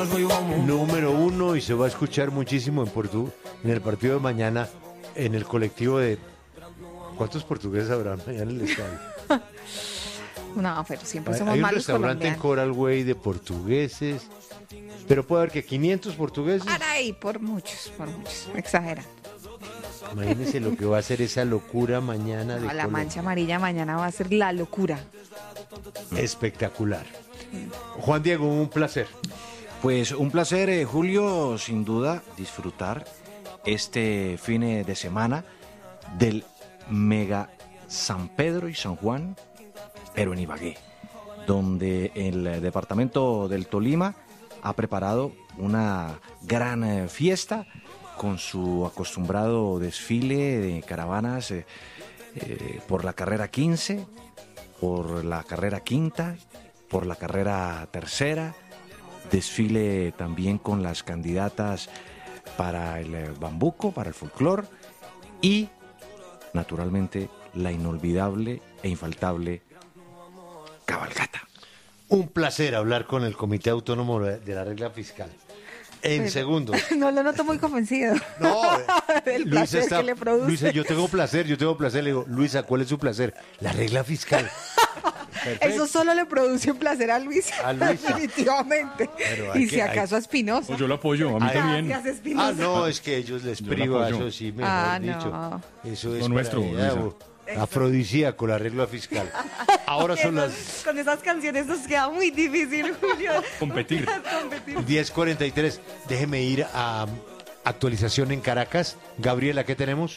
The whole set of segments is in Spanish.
Número 1, y se va a escuchar muchísimo en el partido de mañana, en el colectivo de... ¿Cuántos portugueses habrá mañana en el estadio? No, pero siempre somos Hay un malos restaurante en colombianos. Coral Way de portugueses, pero puede haber que 500 portugueses. Ay, por muchos, exageran. Imagínense lo que va a ser esa locura mañana de No, la Colombia. mancha amarilla mañana va a ser la locura. Espectacular. Juan Diego, un placer. Pues un placer, Julio, sin duda, disfrutar este fin de semana del mega San Pedro y San Juan, pero en Ibagué, donde el departamento del Tolima ha preparado una gran fiesta con su acostumbrado desfile de caravanas por la carrera 15, por la carrera quinta, por la carrera tercera, desfile también con las candidatas para el bambuco, para el folclor y, naturalmente, la inolvidable e infaltable cabalgata. Un placer hablar con el Comité Autónomo de la Regla Fiscal. En segundos. No lo noto muy convencido. No, del placer que le produce. Luisa, yo tengo placer. Le digo, Luisa, ¿cuál es su placer? La regla fiscal. Perfecto. Eso solo le produce un placer a Luisa. A Luisa. Definitivamente. Pero hay Y que- si acaso a Espinosa. Pues yo lo apoyo, a mí también. Gracias, Espinosa. Ah, no, es que ellos les Yo la priva, apoyo. eso sí, mejor dicho. no. Eso es Lo nuestro, para Luisa. afrodisíaco, la regla fiscal. Ahora son las Con esas canciones nos queda muy difícil, Julio. Competir. 10:43. Déjeme ir a actualización en Caracas. Gabriela, ¿qué tenemos?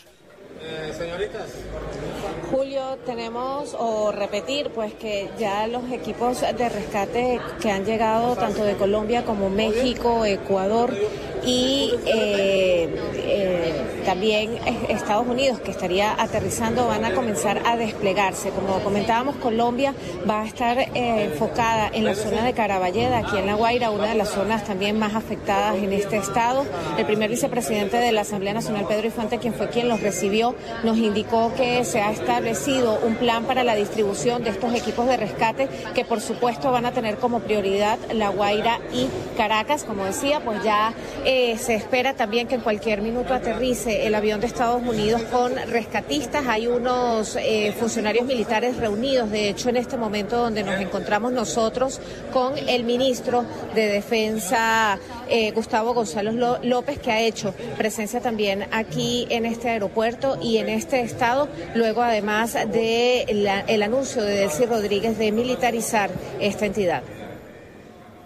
Julio, tenemos o repetir pues que ya los equipos de rescate que han llegado tanto de Colombia como México, Ecuador y también Estados Unidos, que estaría aterrizando, van a comenzar a desplegarse. Como comentábamos, Colombia va a estar enfocada en la zona de Caraballeda, aquí en La Guaira, una de las zonas también más afectadas en este estado. El primer vicepresidente de la Asamblea Nacional, Pedro Infante, quien fue quien los recibió, nos indicó que se ha establecido un plan para la distribución de estos equipos de rescate, que por supuesto van a tener como prioridad La Guaira y Caracas. Como decía, pues ya se espera también que en cualquier minuto aterrice el avión de Estados Unidos con rescatistas. Hay unos funcionarios militares reunidos, de hecho, en este momento donde nos encontramos nosotros, con el ministro de Defensa, Gustavo Gonzalo López, que ha hecho presencia también aquí en este aeropuerto y en este estado, luego además de el anuncio de Delcy Rodríguez de militarizar esta entidad.